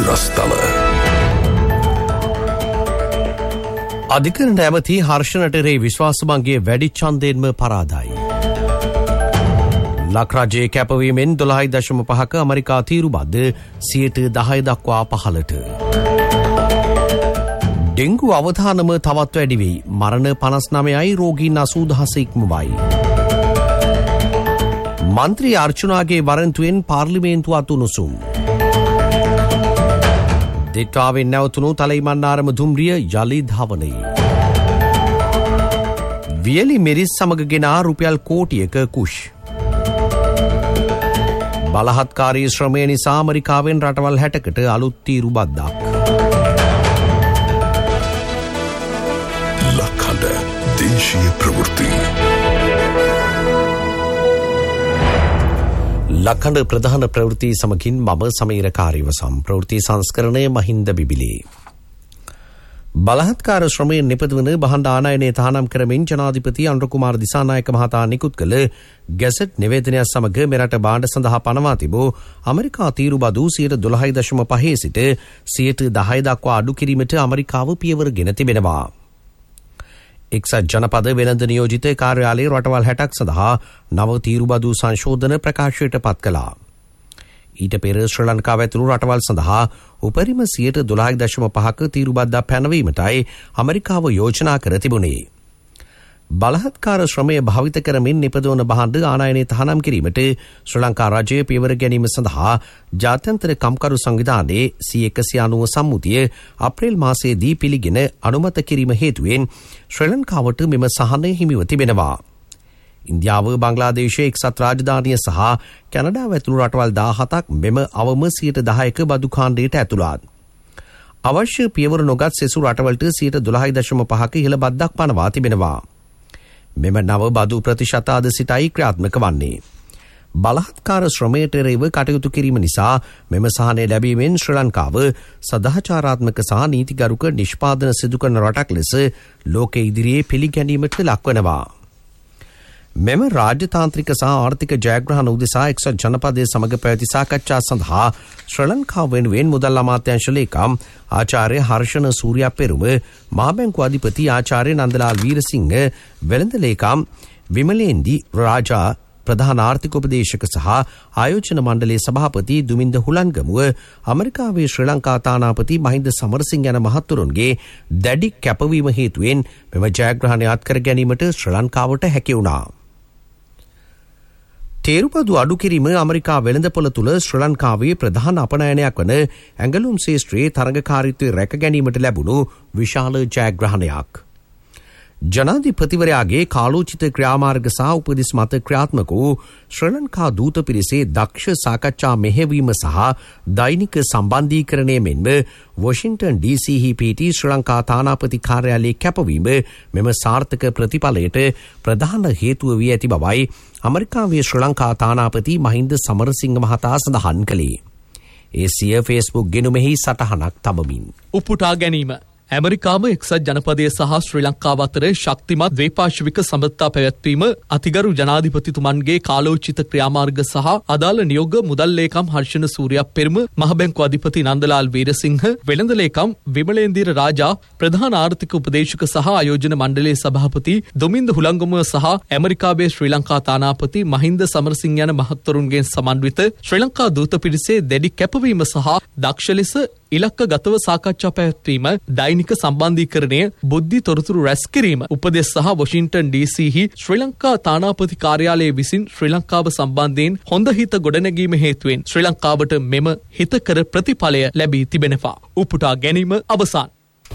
රස්තල අධිකරණ ඇමති හර්ෂණටරේ විශ්වාසභංගයේ වැඩි ඡන්දයෙන්ම පරාදයි. ලක්රජයේ කැපවීමෙන් 12.5ක ඇමරිකා තීරුබද්ද 10% දක්වා පහළට. ඩෙංගු අවධානම තවත් වැඩි වෙයි. මරණ 59යි රෝගීන් 80,000 ඉක්මවයි. මන්ත්‍රී අර්චුනාගේ වරන්තුවෙන් පාර්ලිමේන්තුව අතුනුසුම්. දෙට්ටාවෙන් නැවතුණු තලයිමන්නාරම දුම්රිය යළි ධවනයි. වියලි මිරිස් සමග ගෙනා රුපියල් කෝටියක කුෂ්. බලහත්කාරී ශ්‍රමය නිසා ඇමරිකාවෙන් රටවල් 60කට අලුත් තීරු බද්දක්. ලක්හඬ දේශීය ප්‍රවෘත්ති. ලක්හඬ ප්‍රධාන ප්‍රවෘත්ති සමගින් මම සමීර කාර්යවසම්. ප්‍රවෘත්ති සංස්කරණය මහින්ද බිබිලේ. බලහත්කාර ශ්‍රමයෙන් නිපදවන බහණ්ඩ ආනයනය තහනම් කරමින් ජනාධිපති අනුර කුමාර දිසානායක මහතා නිකුත් කළ ගැසට් නිවේදනයක් සමග මෙරට භාණ්ඩ සඳහා පනවා තිබූ ඇමරිකා තීරුබදු 12.5 සිට 10% දක්වා අඩු කිරීමට ඇමරිකාව පියවර ගෙන තිබෙනවා. එක්සත් ජනපද වෙළඳ නියෝජිත කාර්යාලයේ රටවල් 60ක් සඳහා නව තීරුබදු සංශෝධන ප්‍රකාශයට පත් කළා. ඊට පෙර ශ්‍රී ලංකාව ඇතුළු රටවල් සඳහා උපරිම 12.5ක තීරුබද්දක් පැනවීමටයි ඇමරිකාව යෝජනා කර තිබුණේ. බලහත්කාර ශ්‍රමය භාවිත කරමින් නිපදවන භාණ්ඩ ආනයනය තහනම් කිරීමට ශ්‍රී ලංකා රජය පියවර ගැනීම සඳහා ජාත්‍යන්තර කම්කරු සංවිධානයේ C190 සම්මුතිය අප්‍රේල් මාසයේදී පිළිගෙන අනුමත කිරීම හේතුවෙන් ශ්‍රී ලංකාවට මෙම සහනය හිමිව තිබෙනවා. ඉන්දියාව, බංග්ලාදේශය, එක්සත් රාජධානිය සහ කැනඩාව ඇතුළු රටවල් 17ක් මෙම අවම 10%ක බදු කාණ්ඩයට ඇතුළත්. අවශ්‍ය පියවර නොගත් සෙසු රටවලට 12.5ක ඉහළ බද්දක් පනවා තිබෙනවා. මෙම නව බදු ප්‍රතිශත අද සිටයි ක්‍රියාත්මක වන්නේ. බලහත්කාර ශ්‍රමයට එරෙහිව කටයුතු කිරීම නිසා මෙම සහනය ලැබීමෙන් ශ්‍රී ලංකාව සදාචාරාත්මක සහ නීතිගරුක නිෂ්පාදන සිදු කරන රටක් ලෙස ලෝක ඉදිරියේ පිළිගැනීමට ලක්වනවා. මෙම රාජ්‍යතාන්ත්‍රික සහ ආර්ථික ජයග්‍රහණ උදෙසා එක්සත් ජනපදයේ සමග පැවති සාකච්ඡා සඳහා ශ්‍රී ලංකාව වෙනුවෙන් මුදල් අමාත්‍යාංශ ලේකම් ආචාර්ය හර්ෂණ සූර්යාපෙරුම, මහා බැංකුව අධිපති ආචාර්ය නන්දලාල් වීරසිංහ, වෙළඳ ලේකම් විමලේන්දි රාජා, ප්‍රධාන ආර්ථික උපදේශක සහ ආයෝජන මණ්ඩලයේ සභාපති දුමින්ද හුලන්ගමුව, ඇමරිකාවේ ශ්‍රී ලංකා තානාපති මහින්ද සමරසිංහ යන මහතුරුන්ගේ දැඩි කැපවීම හේතුවෙන් මෙම ජයග්‍රහණය අත්කර ගැනීමට ශ්‍රී ලංකාවට හැකි වුණා. තේරුබදු අඩු කිරීම ඇමරිකා වෙළඳපොළ තුළ ශ්‍රී ලංකාවේ ප්‍රධාන අපනයනයක් වන ඇඟලුම් ශේෂ්ත්‍රයේ තරඟකාරීත්වය රැක ගැනීමට ලැබුණු විශාල ජයග්‍රහණයක්. ජනාධිපතිවරයාගේ කාලෝචිත ක්‍රියාමාර්ග සහ උපදෙස් මත ක්‍රියාත්මක වූ ශ්‍රී ලංකා දූත පිරිසේ දක්ෂ සාකච්ඡා මෙහෙවීම සහ දෛනික සම්බන්ධීකරණය මෙන්ම වොෂින්ටන් DC පිහිටි ශ්‍රී ලංකා තානාපති කාර්යාලයේ කැපවීම මෙම සාර්ථක ප්‍රතිඵලයට ප්‍රධාන හේතුව වී ඇති බවයි ඇමරිකාවේ ශ්‍රී ලංකා තානාපති මහින්ද සමරසිංහ මහතා සඳහන් කළේ. ඒ සිය ෆේස්බුක් ගෙනුමෙහි සටහනක් තබමින් උපුටා ගැනීම. ඇමරිකාව එක්සත් ජනපදය සහ ශ්‍රී ලංකාව අතර ශක්තිමත් ද්වේපාර්ශ්වික සබඳතා පැවැත්වීම අතිගරු ජනාධිපතිතුමන්ගේ කාලෝචිත ක්‍රියාමාර්ග සහ අදාළ නියෝග මුදල් ලේකම් හර්ෂණ සූර්යාපෙරුම, මහ බැංකුව අධිපති නන්දලාල් වීරසිංහ, වෙළඳ ලේකම් විමලේන්දිර රාජා, ප්‍රධාන ආර්ථික උපදේශක සහ ආයෝජන මණ්ඩලයේ සභාපති දුමින්ද හුලංගමුව සහ ඇමරිකාවේ ශ්‍රී ලංකා තානාපති මහින්ද සමරසිංහ යන මහත්වරුන්ගෙන් සමන්විත ශ්‍රී ලංකා දූත පිරිසේ දැඩි කැපවීම සහ දක්ෂ ලෙස ඉලක්ක ගතව සාකච්ඡා පැවැත්වීම, දෛනික සම්බන්ධීකරණය, බුද්ධි තොරතුරු රැස් කිරීම, උපදෙස් සහ වොෂින්ටන් DC හි ශ්‍රී ලංකා තානාපති කාර්යාලය විසින් ශ්‍රී ලංකාව සම්බන්ධයෙන් හොඳ හිත ගොඩනැගීම හේතුවෙන් ශ්‍රී ලංකාවට මෙම හිතකර ප්‍රතිඵලය ලැබී තිබෙනවා. උපුටා ගැනීම අවසන්.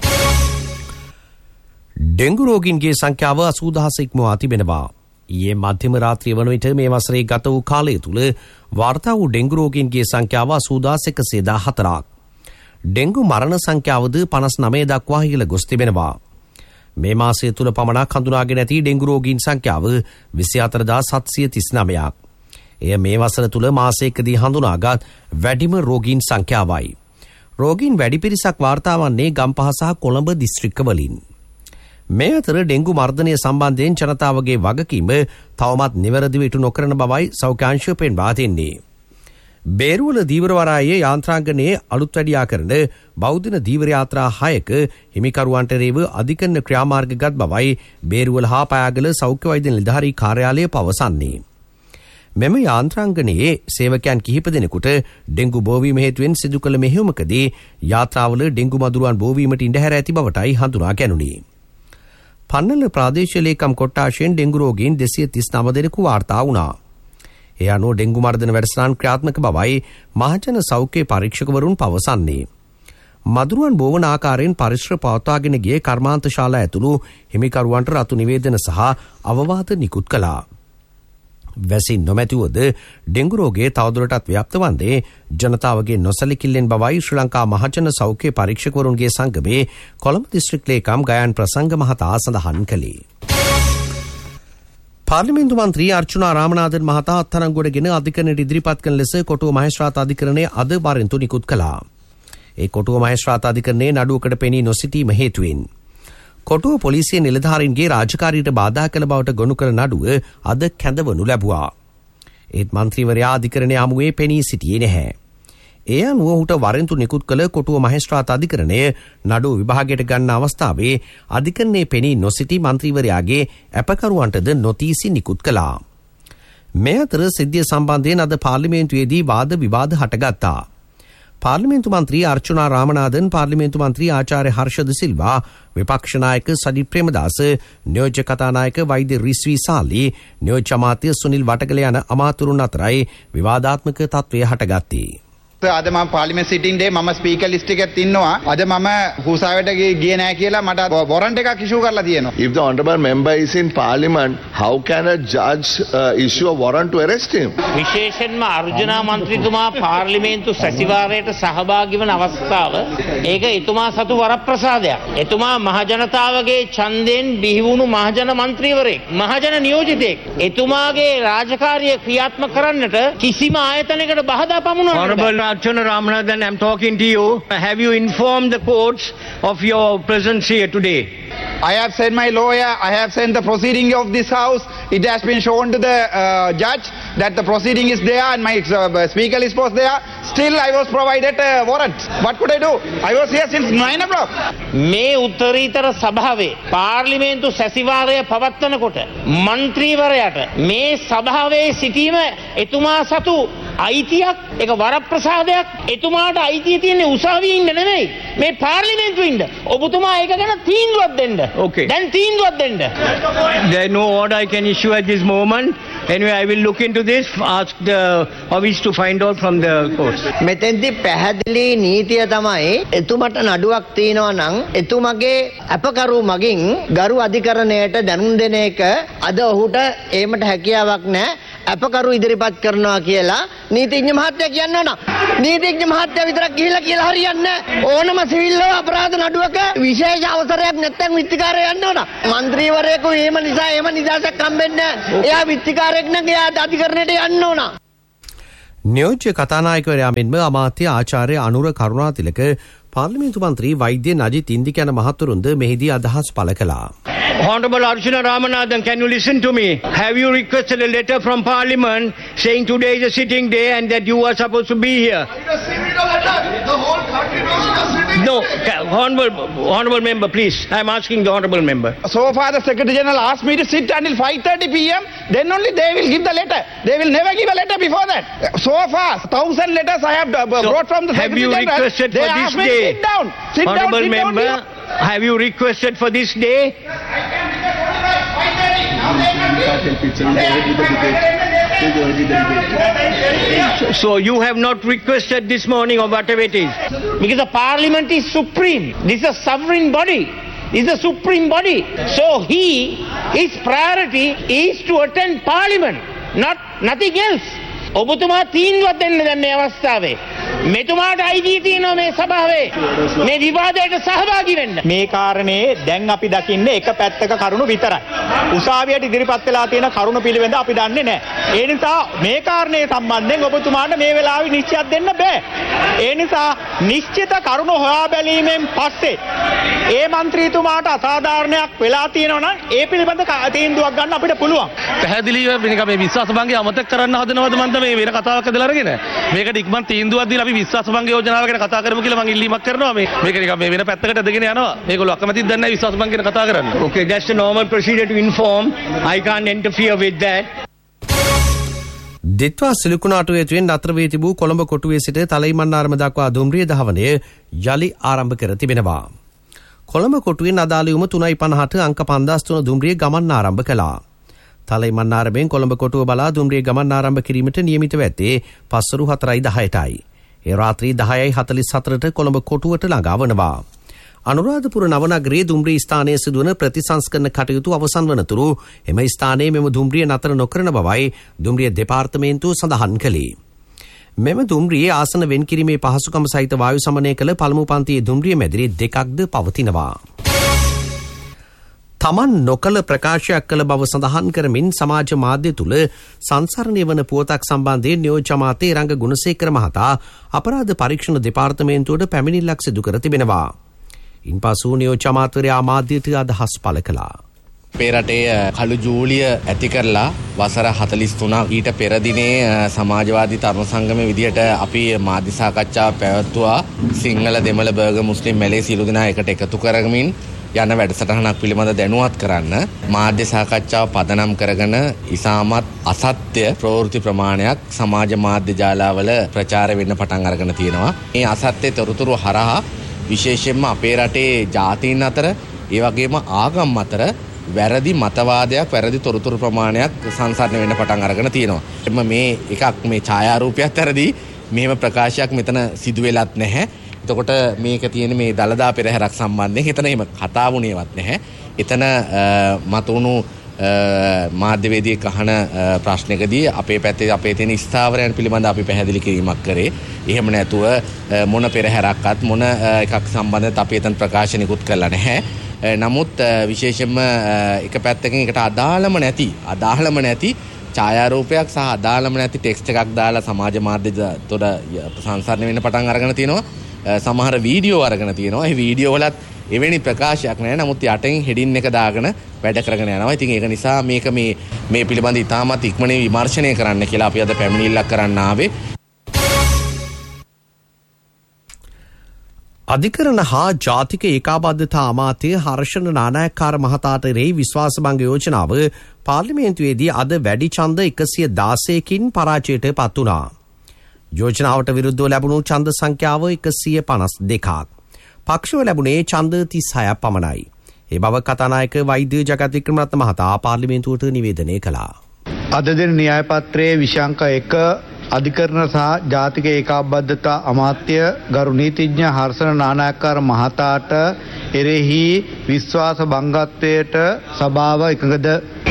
ඩෙංගු රෝගීන්ගේ සංඛ්‍යාව 80,000 ඉක්මවා තිබෙනවා. ඊයේ මධ්‍යම රාත්‍රිය වන විට මේ වසරේ ගත වූ කාලය තුළ වාර්තා වූ ඩෙංගු රෝගීන්ගේ සංඛ්‍යාව 80,114ක්. ඩෙංගු මරණ සංඛ්‍යාවද 59 දක්වා ඉහළ ගොස් තිබෙනවා. මේ මාසය තුළ පමණක් හඳුනාගෙන ඇති ඩෙංගු රෝගීන් සංඛ්‍යාව 24,739ක්. එය මේ වසර තුළ මාසයකදී හඳුනාගත් වැඩිම රෝගීන් සංඛ්‍යාවයි. රෝගීන් වැඩි පිරිසක් වාර්තා වන්නේ ගම්පහ සහ කොළඹ දිස්ත්‍රික්කවලින්. මේ අතර ඩෙංගු මර්ධනය සම්බන්ධයෙන් ජනතාවගේ වගකීම තවමත් නිවැරදිව ඉටු නොකරන බවයි සෞඛ්‍යාංශය පෙන්වා දෙන්නේ. බේරුවල දීවරවරායේ යාන්ත්‍රාංගනයේ අලුත් වැඩියා කරන බෞද්ධ දීවර යාත්‍රා 6ක හිමිකරුවන්ට රේව අධිකරණ ක්‍රියාමාර්ගගත් බවයි බේරුවල හා පයාගල සෞඛ්‍ය වෛද්‍ය නිලධාරී කාර්යාලය පවසන්නේ. මෙම යාන්ත්‍රාංගනයේ සේවකයන් කිහිප දෙනෙකුට ඩෙංගු බෝවීම හේතුවෙන් සිදු කළ මෙහෙයුමකදී යාත්‍රාවල ඩෙංගු මදුරුවන් බෝවීමට ඉඩහැර ඇති බවටයි හඳුනා ගැනුණි. පන්නල ප්‍රාදේශීය ලේකම් කොට්ටාශයෙන් ඩෙංගු රෝගීන් 239 දෙනෙකු වාර්තා වුණා. ඒ අනුව ඩෙංගු මර්ධන වැඩසටහන් ක්‍රියාත්මක බවයි මහජන සෞඛ්‍ය පරීක්ෂකවරුන් පවසන්නේ. මදුරුවන් බෝවන ආකාරයෙන් පරිශ්‍ර පවත්වාගෙන ගිය කර්මාන්ත ශාලා ඇතුළු හිමිකරුවන්ට රතු නිවේදන සහ අවවාද නිකුත් කළා. වැසින් නොමැතිවද ඩෙංගු රෝගයේ තවදුරටත් ව්‍යාප්ත වන්නේ ජනතාවගේ නොසැලකිල්ලෙන් බවයි ශ්‍රී ලංකා මහජන සෞඛ්‍ය පරීක්ෂකවරුන්ගේ සංගමේ කොළඹ දිස්ත්‍රික් ලේකම් ගයාන් ප්‍රසංග මහතා සඳහන් කළේ. පාර්ලිමේන්තු මන්ත්‍රී අර්චුනා රාමනාදන් මහතා අත්අඩංගුවටගෙන අධිකරණයට ඉදිරිපත් කරන ලෙස කොටුව මහේස්ත්‍රාත් අධිකරණයේ අද වරෙන්තු නිකුත් කළා. ඒ කොටුව මහේස්ත්‍රාත් අධිකරණයේ නඩුවකට පෙනී නොසිටීම හේතුවෙන් කොටුව පොලිසිය නිලධාරීන්ගේ රාජකාරියට බාධා කළ බවට ගොනු කළ නඩුව අද කැඳවනු ලැබුවා. ඒත් මන්ත්‍රීවරයා අධිකරණය හමුවේ පෙනී සිටියේ නැහැ. ඒ අනුව ඔහුට වරෙන්තු නිකුත් කළ කොටුව මහේස්ත්‍රාත් අධිකරණය නඩුව විභාගයට ගන්න අවස්ථාවේ අධිකරණයේ පෙනී නොසිටි මන්ත්‍රීවරයාගේ ඇපකරුවන්ටද නොතීසි නිකුත් කළා. මේ අතර සිද්ධිය සම්බන්ධයෙන් අද පාර්ලිමේන්තුවේදී වාද විවාද හටගත්තා. පාර්ලිමේන්තු මන්ත්‍රී අර්චුනා රාමනාදන්, පාර්ලිමේන්තු මන්ත්‍රී ආචාර්ය හර්ෂද සිල්වා, විපක්ෂ නායක සජිත් ප්‍රේමදාස, නියෝජ්‍ය කතානායක වෛද්‍ය රිස්වි සාලි, නියෝජ්‍ය අමාත්‍ය සුනිල් වටගල යන අමාත්‍යවරුන් අතරයි විවාදාත්මක තත්ත්වය හටගත්තේ. අද මම පාර්ලිමේන්තු සිටින් ඩේ මම ස්පීකර් ලිස්ට් එකෙත් ඉන්නවා. අද මම හුසාවට ගියේ නැහැ කියලා මට වොරන්ට් එකක් ඉෂුව කරලා තියෙනවා. If the honorable member is in parliament, how can a judge issue a warrant to arrest him? විශේෂයෙන්ම අර්ජුනා මන්ත්‍රීතුමා පාර්ලිමේන්තු සැසිවාරයට සහභාගී වන අවස්ථාව ඒක එතුමා සතු වරප්‍රසාදයක්. එතුමා මහජනතාවගේ ඡන්දයෙන් බිහි වුණු මහජන මන්ත්‍රීවරයෙක්, මහජන නියෝජිතයෙක්. එතුමාගේ රාජකාරිය ක්‍රියාත්මක කරන්නට කිසිම ආයතනයකට බාධා පමුණවන්න Archana Ramanathan, I'm talking to you. Have you informed the courts of your presence here today? I have sent my lawyer, I have sent the proceeding of this house. It has been shown to the judge that the proceeding is there and my speaker list was there. Still I was provided a warrant. What could I do? I was here since 9 o'clock. මේ උත්තරීතර සභාවේ පාර්ලිමේන්තු සැසිවාරය පවත්වනකොට මන්ත්‍රීවරයාට මේ සභාවේ සිටීම එතුමා සතු අයිතියක්, ඒක වරප්‍රසාදයක්. එතුමාට අයිතිය තියෙන්නේ උසාවියේ ඉන්න නෙමෙයි, මේ පාර්ලිමේන්තුවේ ඉන්න. ඔබතුමා ඒක ගැන තීන්දුවක් දෙන්න. Okay. දැන් තීන්දුවක් දෙන්න. There is no order I can issue at this moment. Anyway, I will look into this, ask the office to find out from the courts. මෙතෙන්දී පැහැදිලි නීතිය තමයි එතුමට නඩුවක් තියෙනවා නම් එතුමගේ අපකරු මගින් ගරු අධිකරණයට දැනුම් දෙන එක අද ඔහුට ඒමට හැකියාවක් නැහැ. අපකරු ඉදිරිපත් කරනවා කියලා නීතිඥ මහත්තයා කියන්න ඕන. නීතිඥ මහත්තයා විතරක් ගිහිල්ලා කියලා හරියන්නේ නැහැ. ඕනම සිවිල් අපරාධ නඩුවක විශේෂ අවසරයක් නැත්නම් විත්තිකාරය යන්න ඕන. මන්ත්‍රීවරයෙකු එහෙම නිසා එහෙම නිදහසක් හම්බෙන්නේ නැහැ. එයා විත්තිකාරයෙක් නම් එයා අධිකරණයට යන්න ඕන. නියෝජ්‍ය කතානායකවරයා මෙන්ම අමාත්‍ය ආචාර්ය අනුර කරුණාතිලක, පාර්ලිමේන්තු මන්ත්‍රී වෛද්‍ය නජිත් ඉන්දික යන මහතුරුන්ද මෙහිදී අදහස් පළ කළා. Honorable Archana Ramanathan, can you listen to me? Have you requested a letter from Parliament saying today is a sitting day and that you are supposed to be here? The whole country knows you are sitting. No, honorable member, please. I am asking the honorable member. So far the Secretary General asked me to sit until 5:30 p.m. Then only they will give the letter. They will never give a letter before that. So far 1,000 letters I have brought from the Secretary General. Have you requested they for this me day? Sit down. Sit honorable down, member, have you requested for this day? So you have not requested this morning or whatever it is? Because the parliament is supreme. This is a sovereign body. This is a supreme body. So his priority is to attend parliament, nothing else. ඔබතුමා තීන්දුවක් දෙන්න දැන් මේ අවස්ථාවේ. මෙතුමාට අයිතිය තියෙනවා මේ සභාවේ මේ විවාදයට සහභාගී වෙන්න. මේ කාරණේ දැන් අපි දකින්නේ එක පැත්තක කරුණු විතරයි. උසාවියට ඉදිරිපත් වෙලා තියෙන කරුණු පිළිවෙල අපි දන්නේ නැහැ. ඒ නිසා මේ කාරණේ සම්බන්ධයෙන් ඔබතුමාට මේ වෙලාවේ නිශ්චයක් දෙන්න බෑ. ඒ නිසා නිශ්චිත කරුණු හොයා බැලීමෙන් පස්සේ ඒ മന്ത്രിතුමාට අසාධාරණයක් වෙලා තියෙනවා නම් ඒ පිළිබඳ තීන්දුවක් ගන්න අපිට පුළුවන්. පැහැදිලිව මේ විශ්වාසභංගය අමතක කරන්න හදනවද මන්ද මේ වෙන කතාවක් ඇදලා අරගෙන මේකට ඉක්මන් තීන්දුවක් දීලා අපි විශ්වාසභංග යෝජනාව ගැන කතා කරමු කියලා මම ඉල්ලීමක් කරනවා. මේක නිකන් මේ වෙන පැත්තකට ඇදගෙන යනවා. මේගොල්ලෝ අකමැතිද දන්නේ නැහැ විශ්වාසභංග ගැන කතා කරන්න. Okay, that's the normal procedure to inform. I can't interfere with that. දෙත්වා සිලිකුණාටු හේතුවෙන් නතර වී තිබූ කොළඹ කොටුවේ සිට තලයිමන්නාරම දක්වා දුම්රිය දහවනය යලි ආරම්භ කර තිබෙනවා. කොළඹ කොටුවෙන් අදාළවම 3:50ට අංක 53 දුම්රිය ගමන් ආරම්භ කළා. තලයිමන්නාරමෙන් කොළඹ කොටුව බලා දුම්රිය ගමන් ආරම්භ කිරීමට නියමිතව ඇත්තේ පස්වරු 4:10ටයි. ඒ රාත්‍රී 10:44ට කොළඹ කොටුවට ළඟා වනවා. අනුරාධපුර නවනගරයේ දුම්රිය ස්ථානයේ සිදුවන ප්‍රතිසංස්කරණ කටයුතු අවසන් වනතුරු එම ස්ථානයේ මෙම දුම්රිය නතර නොකරන බවයි දුම්රිය දෙපාර්තමේන්තුව සඳහන් කළේ. මෙම දුම්රියේ ආසන වෙන්කිරීමේ පහසුකම සහිත වායු සමනය කළ පළමු පන්තියේ දුම්රිය මැදිරි දෙකක්ද පවතිනවා. තමන් නොකළ ප්‍රකාශයක් කළ බව සඳහන් කරමින් සමාජ මාධ්‍ය තුළ සංසරණය වන පුවතක් සම්බන්ධයෙන් නියෝජ්‍ය අමාත්‍ය රංග ගුණසේකර මහතා අපරාධ පරීක්ෂණ දෙපාර්තමේන්තුවට පැමිණිල්ලක් සිදු කර තිබෙනවා. ඉන්පසු නියෝජ්‍ය අමාත්‍යවරයා මාධ්‍යට අදහස් පළ කළා. අපේ රටේ කළු ජූලිය ඇති කරලා වසර 43ක් ඊට පෙර දිනේ සමාජවාදී තරුණ සංගමයේ විදියට අපි මාධ්‍ය සාකච්ඡාවක් පැවැත්වුවා. සිංහල දෙමළ බර්ගර් මුස්ලිම් මැලේ සියලු දෙනා එකට එකතු කරගමින් යන වැඩසටහනක් පිළිබඳ දැනුවත් කරන්න මාධ්‍ය සාකච්ඡාව පදනම් කරගෙන ඉසාමත් අසත්‍ය ප්‍රවෘත්ති ප්‍රමාණයක් සමාජ මාධ්‍ය ජාලාවල ප්‍රචාර වෙන්න පටන් අරගෙන තියෙනවා. මේ අසත්‍ය තොරතුරු හරහා විශේෂයෙන්ම අපේ රටේ ජාතීන් අතර ඒ වගේම ආගම් අතර වැරදි මතවාදයක් වැරදි තොරතුරු ප්‍රමාණයක් සංසරණය වෙන්න පටන් අරගෙන තියෙනවා. එම මේ එකක් මේ ඡායාරූපයක් ඇරදී මෙහෙම ප්‍රකාශයක් මෙතන සිදු වෙලත් නැහැ. එතකොට මේක තියෙන මේ දළදා පෙරහැරක් සම්බන්ධයෙන් එතන එහෙම කතා වුණේවත් නැහැ. එතන මතුණු මාධ්‍යවේදියෙක් අහන ප්‍රශ්නකදී අපේ පැත්තේ අපේ තියෙන ස්ථාවරයන් පිළිබඳ අපි පැහැදිලි කිරීමක් කරේ. එහෙම නැතුව මොන පෙරහැරක්වත් මොන එකක් සම්බන්ධව අපි එතන ප්‍රකාශනිකුත් කළා නැහැ. නමුත් විශේෂයෙන්ම එක පැත්තකින් එකට අදාළම නැති ඡායාරූපයක් සහ අදාළම නැති ටෙක්ස්ට් එකක් දාලා සමාජ මාධ්‍ය තොර සංසරණය වෙන්න පටන් අරගෙන තියෙනවා. සමහර වීඩියෝ අරගෙන තියෙනවා. ඒ වීඩියෝ වලත් එවැනි ප්‍රකාශයක් නැහැ. නමුත් යටින් හෙඩින් එක දාගෙන වැඩ කරගෙන යනවා. ඉතින් ඒක නිසා මේක මේ පිළිබඳ ඉතාමත් ඉක්මනින් විමර්ශනය කරන්න කියලා අපි අද පැමිණිල්ලක් කරන්න ආවේ. අධිකරණ හා ජාතික ඒකාබද්ධතා අමාත්‍ය හර්ෂණ නානායක්කාර මහතාට රෙහි විශ්වාසභංග යෝජනාව පාර්ලිමේන්තුවේදී අද වැඩි ඡන්ද 116කින් පරාජයට පත් වුණා. යෝජනාවට විරුද්ධව ලැබුණු ඡන්ද සංඛ්‍යාව 152ක්. පක්ෂව ලැබුණේ ඡන්ද 36ක් පමණයි. ඒ බව කතානායක වෛද්‍ය ජගත් වික්‍රමරත්න මහතා පාර්ලිමේන්තුවට නිවේදනය කළා. අද දින න්‍යාය පත්‍රයේ විෂාංක 1 අධිකරණ සහ ජාතික ඒකාබද්ධතා අමාත්‍ය ගරු නීතිඥ හර්ෂණ නානායක්කාර මහතාට එරෙහි විශ්වාස භංගත්වයට සභාව එකඟද?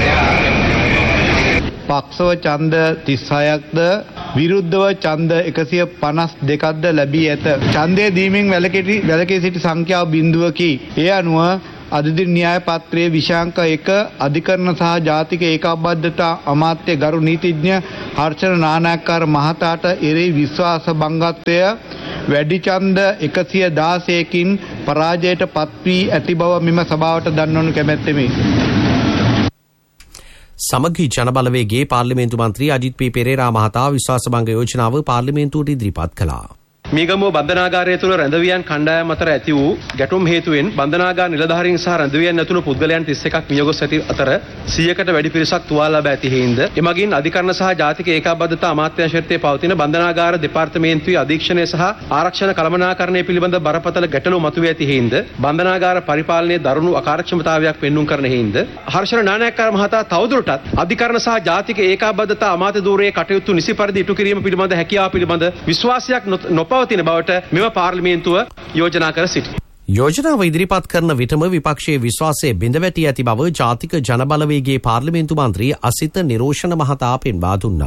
පක්ෂව ඡන්ද 36ක්ද විරුද්ධව ඡන්ද 152ක්ද ලැබී ඇත. ඡන්දය දීමෙන් වැළකී සිටි සංඛ්‍යාව බිඳුවකි. ඒ අනුව අද දින න්‍යාය පත්‍රයේ විෂාංක 1 අධිකරණ සහ ජාතික ඒකාබද්ධතා අමාත්‍ය ගරු නීතිඥ හර්ෂණ නානායක්කාර මහතාට එරෙහි විශ්වාස භංගත්වය වැඩි ඡන්ද 116කින් පරාජයට පත් වී ඇති බව මෙම සභාවට දන්වනු කැමැත්තෙමි. සමගි ජනබලවේගයේ පාර්ලිමේන්තු මන්ත්‍රී අජිත් පී පෙරේරා මහතා විශ්වාසභංග යෝජනාව පාර්ලිමේන්තුවට ඉදිරිපත් කළා. මීගමුව බන්ධනාගාරය තුළ රැඳවියන් කණ්ඩායම් අතර ඇති වූ ගැටුම් හේතුවෙන් බන්ධනාගාර නිලධාරීන් සහ රැඳවියන් ඇතුළු පුද්ගලයන් 31ක් මියගොස් ඇති අතර 100කට වැඩි පිරිසක් තුවාල ලබා ඇති හේින්ද එමගින් අධිකරණ සහ ජාතික ඒකාබද්ධතා අමාත්‍යාංශයේ පවතින බන්ධනාගාර දෙපාර්තමේන්තුවේ අධීක්ෂණය සහ ආරක්ෂණ කළමනාකරණය පිළිබඳ බරපතල ගැටලු මතුවී ඇති හේින්ද බන්ධනාගාර පරිපාලනයේ දරුණු අකාර්යක්ෂමතාවයක් පෙන්눔 කරන හේින්ද හර්ෂණ නානායක්කාර මහතා තවදුරටත් අධිකරණ සහ ජාතික ඒකාබද්ධතා අමාත්‍ය ධූරයේ කටයුතු නිසි පරිදි ඉටු කිරීම පිළිබඳ හැකියාව පිළිබඳ විශ්වාසයක් නොපවතින බවට මෙම පාර්ලිමේන්තුව යෝජනා කර සිටියි. යෝජනාව ඉදිරිපත් කරන විටම විපක්ෂයේ විශ්වාසය බිඳවැටි ඇති බව ජාතික ජනබලවේගයේ පාර්ලිමේන්තු මන්ත්‍රී අසිත නිරෝෂණ මහතා පෙන්වා දුන්නා.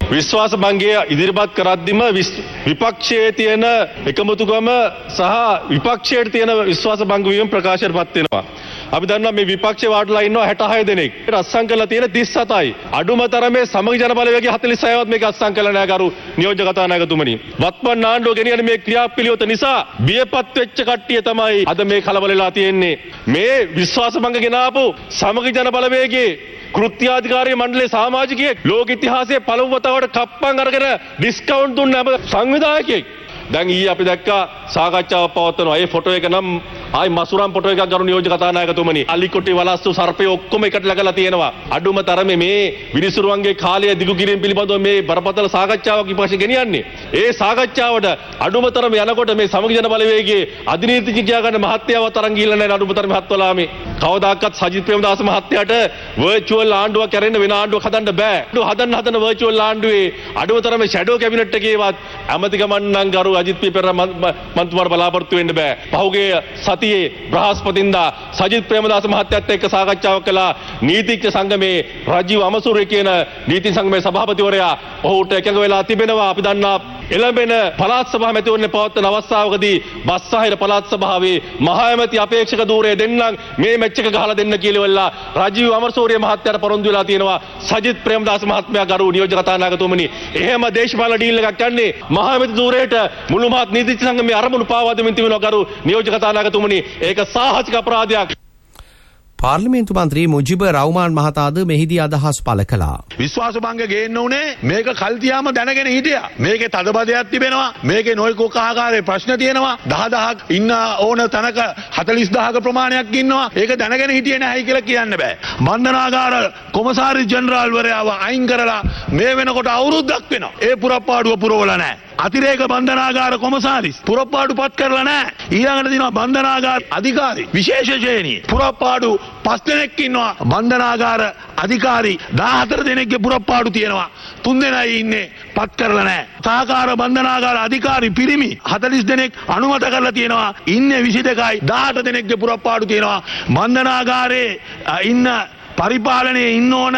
විශ්වාස භංගය ඉදිරිපත් කරද්දිම විපක්ෂයේ තියෙන එකමුතුකම සහ විපක්ෂයට තියෙන විශ්වාස භංග වීම ප්‍රකාශයටපත් වෙනවා. අපි දන්නවා මේ විපක්ෂේ වාඩිලා ඉන්නවා 66 දෙනෙක්. අත්සන් කරලා තියෙන 37යි. අඩුම තරමේ සමගි ජන බලවේගය 46වත් මේක අත්සන් කළා නෑ ගරු නියෝජ්‍ය කතානායකතුමනි. වත්මන් ආණ්ඩුව ගෙනියන මේ ක්‍රියාපිළිවෙත නිසා බියපත් වෙච්ච කට්ටිය තමයි අද මේ කලබලලා තියෙන්නේ. මේ විශ්වාස භංග ගෙනාපු සමගි ජන බලවේගයේ කෘත්‍යාධිකාරී මණ්ඩලයේ සමාජිකයෙක් ලෝක ඉතිහාසයේ පළමු වතාවට කප්පන් අරගෙන ඩිස්කවුන්ට් දුන්න සංවිධායකයෙක්. දැන් ඊයේ අපි දැක්කා සාකච්ඡාවක් පවත්වනවා. ඒ ෆොටෝ එක නම් ආයි මසුරම් ෆොටෝ එකක් ගරු නියෝජ්‍ය කතානායකතුමනි. අලිකොටි වලස්සු සර්පය ඔක්කොම එකට läගලා තියෙනවා. අඩුම තරමේ මේ විනිසුරුවන්ගේ කාලය දිගු කිරීම පිළිබඳව මේ බරපතල සාකච්ඡාවක් විපක්ෂය ගෙනියන්නේ. ඒ සාකච්ඡාවට අඩුම තරමේ යනකොට මේ සමගි ජන බලවේගයේ අධිනීතිඥ කියා ගන්න මහත්යව තරම් ගිහිල්ලා නැහැ අඩුම තරමේ හත්වලා මේ. කවදාකවත් සජිත් ප්‍රේමදාස මහත්තයාට වර්චුවල් ආණ්ඩුවක් කරන්න වෙන ආණ්ඩුවක් හදන්න බෑ. හදන වර්චුවල් ආණ්ඩුවේ අඩුම තරමේ ෂැඩෝ කැබිනට් එකේවත් ඇමතිකමන් නම් ගරු අජිත් පී පෙරේරා මන්ත්‍රීවරු බලාපොරොත්තු වෙන්න බෑ. පහුගිය සතියේ බ්‍රහස්පතින්දා සජිත් ප්‍රේමදාස මහත්තයත් එක්ක සාකච්ඡාවක් කළා. නීතිඥ සංගමේ රජීව් අමසූරිය කියන නීති සංගමේ සභාපතිවරයා ඔහුට එකඟ වෙලා තිබෙනවා. අපි දන්නා එළඹෙන පළාත් සභා මැතිවරණ පවත්වන අවස්ථාවකදී බස්සාහිර පළාත් සභාවේ මහා ඇමති අපේක්ෂක ධූරය දෙන්නම් මේ මැච් එක ගහලා දෙන්න කියලා රජීව් අමරසූරිය මහත්තයාට පොරොන්දු වෙලා තියෙනවා. සජිත් ප්‍රේමදාස මහත්මයා ගරු නියෝජ්‍ය කතානායකතුමනි එහෙම දේශපාලන ඩීල් එකක් යන්නේ මහා ඇමති ධූරයට මුළු මහත් නීතිඥ සංගමේ අරමුණු පාවා දෙමින් තිබෙනවා ගරු නියෝජ්‍ය කතානායකතුමනි. ඒක සාහසික අපරාධයක්. පාර්ලිමේන්තු මන්ත්‍රී මුජිබ රහ්මාන් මහතාද මෙහිදී අදහස් පළ කළා. විශ්වාස භංග ගේන්න උනේ මේක කල්තියාම දැනගෙන හිටියා. මේකේ තදබදයක් තිබෙනවා. මේකේ නොයෙකුත් ආකාරයේ ප්‍රශ්න තියෙනවා. 10000ක් ඉන්න ඕන තැනක 40000ක ප්‍රමාණයක් ඉන්නවා. ඒක දැනගෙන හිටියේ නැහැයි කියලා කියන්න බෑ. බන්ධනාගාර කොමසාරිස් ජෙනරාල් වරයාව අයින් කරලා මේ වෙනකොට අවුරුද්දක් වෙනවා. ඒ පුරප්පාඩුව පුරවලා නැහැ. අතිරේක බන්ධනාගාර කොමසාරිස් පුරප්පාඩු පත් කරලා නැහැ. ඊළඟට දිනවා බන්ධනාගාර අධිකාරී විශේෂ ශ්‍රේණියේ පුරප්පාඩු 5 දෙනෙක් ඉන්නවා. බන්ධනාගාර අධිකාරී 14 දෙනෙක්ගේ පුරප්පාඩු තියෙනවා. 3 දෙනයි ඉන්නේ පත් කරලා නැහැ. සහකාර බන්ධනාගාර අධිකාරී පිරිමි 40 දෙනෙක් අනුමත කරලා තියෙනවා. ඉන්නේ 22යි 18 දෙනෙක්ගේ පුරප්පාඩු තියෙනවා. බන්ධනාගාරේ ඉන්න පරිපාලනයේ ඉන්න ඕන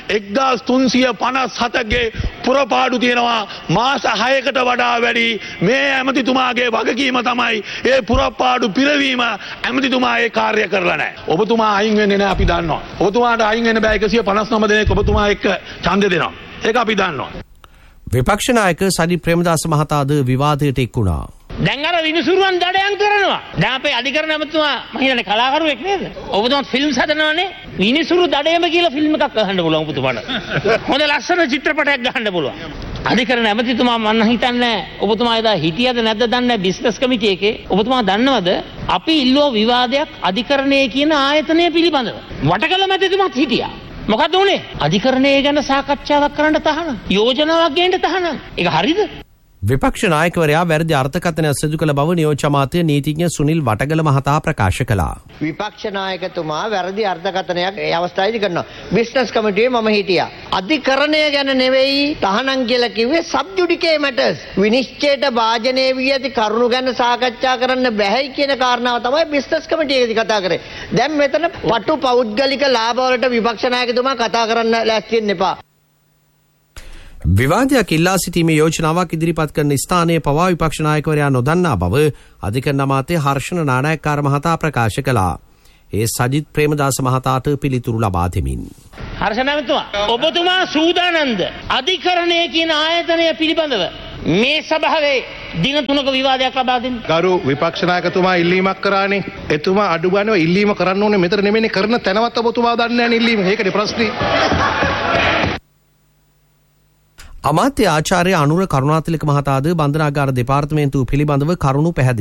1357ගේ පුරපාඩු තියෙනවා. මාස 6කට වඩා වැඩි මේ ඇමතිතුමාගේ වගකීම තමයි ඒ පුරපාඩු පිරවීම. ඇමතිතුමා ඒ කාර්ය කරලා නැහැ. ඔබතුමා අයින් වෙන්නේ නැහැ අපි දන්නවා. ඔබතුමාට අයින් වෙන්න බෑ 159 දෙනෙක් ඔබතුමා එක්ක ඡන්දෙ දෙනවා. ඒක අපි දන්නවා. විපක්ෂ නායක සජිත් ප්‍රේමදාස මහතාද විවාදයට එක් වුණා. දැන් අර විනිසුරුවන් දඩයන් කරනවා. දැන් අපේ අධිකරණ ඇමතුමා මම හිතන්නේ කලාකරුවෙක් නේද? ඔබතුමාත් ෆිල්ම්ස් හදනවානේ. විනිසුරු දඩයම කියලා ෆිල්ම් එකක් ගහන්න පුළුවන් ඔබතුමාට. හොඳ ලස්සන චිත්‍රපටයක් ගහන්න පුළුවන්. අධිකරණ ඇමතිතුමා මම හිතන්නේ ඔබතුමා එදා හිටියද නැද්ද දන්නේ බිස්නස් කමිටු එකේ. ඔබතුමා දන්නවද අපි ඉල්ලුව විවාදයක් අධිකරණයේ කියන ආයතනය පිළිබඳව. වටකල මැතිතුමාත් හිටියා. මොකද උනේ? අධිකරණයේ ගැන සාකච්ඡාවක් කරන්න තහනම්. යෝජනාවක් ගේන්න තහනම්. ඒක හරිද? විපක්ෂ නායකවරයා වැරදි අර්ථකථනයක් සිදු කළ බව නියෝජ්‍ය අමාත්‍ය නීතිඥ සුනිල් වටගල මහතා ප්‍රකාශ කළා. විපක්ෂ නායකතුමා වැරදි අර්ථකථනයක් ඒ අවස්ථාවේදී කරනවා. බිස්නස් කමිටුවේ මම හිටියා. අධිකරණය ගැන නෙවෙයි තහනම් කියලා කිව්වේ සබ් ජුඩිකේ මැටර්ස්. විනිශ්චයට භාජනය වී ඇති කරුණු ගැන සාකච්ඡා කරන්න බැහැයි කියන කාරණාව තමයි බිස්නස් කමිටුවේදී කතා කරේ. දැන් මෙතන පටු පෞද්ගලික ලාභ වලට විපක්ෂ නායකතුමා කතා කරන්න ලෑස්ති වෙන්න එපා. විවාදයක් ඉල්ලා සිටීමේ යෝජනාවක් ඉදිරිපත් කරන ස්ථානයේ පවා විපක්ෂ නායකවරයා නොදන්නා බව අධිකරණ අමාත්‍ය හර්ෂණ නානායක්කාර මහතා ප්‍රකාශ කළා. ඒ සජිත් ප්‍රේමදාස මහතාට පිළිතුරු ලබා දෙමින්. හර්ෂණ ඇමතුමා ඔබතුමා සූදානම්ද අධිකරණය කියන ආයතනය පිළිබඳව මේ සභාවේ දින 3ක විවාදයක් ලබා දෙන්න? ගරු විපක්ෂ නායකතුමා ඉල්ලීමක් කරානේ. එතුමා අඩු ගන්නව ඉල්ලීම කරන්න ඕනේ මෙතන නෙමෙයිනේ කරන තැනවත් ඔබතුමා දන්නේ නැහැ ඉල්ලීම. ඒකනේ ප්‍රශ්නේ. අමාත්‍ය ආචාර්ය අනුර කරුණාතිලක මහතාද බන්ධනාගාර දෙපාර්තමේන්තුව පිළිබඳව කරුණු පැහැදිලි